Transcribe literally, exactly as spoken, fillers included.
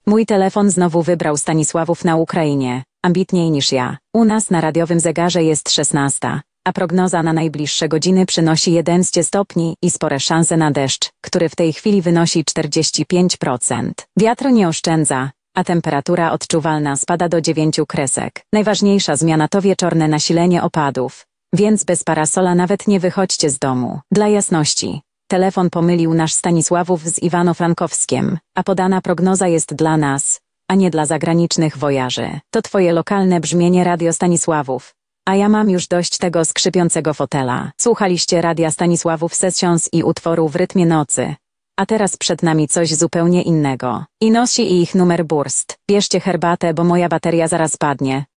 Mój telefon znowu wybrał Stanisławów na Ukrainie. Ambitniej niż ja. U nas na radiowym zegarze jest szesnasta, a prognoza na najbliższe godziny przynosi jedenaście stopni i spore szanse na deszcz, który w tej chwili wynosi czterdzieści pięć procent. Wiatr nie oszczędza, a temperatura odczuwalna spada do dziewięciu kresek. Najważniejsza zmiana to wieczorne nasilenie opadów, więc bez parasola nawet nie wychodźcie z domu. Dla jasności, telefon pomylił nasz Stanisławów z Iwano-Frankowskiem, a podana prognoza jest dla nas, a nie dla zagranicznych wojaży. To twoje lokalne brzmienie Radio Stanisławów. A ja mam już dość tego skrzypiącego fotela. Słuchaliście Radia Stanisławów Sessions i utworu W rytmie nocy. A teraz przed nami coś zupełnie innego. Inosi i ich numer Burst. Bierzcie herbatę, bo moja bateria zaraz padnie.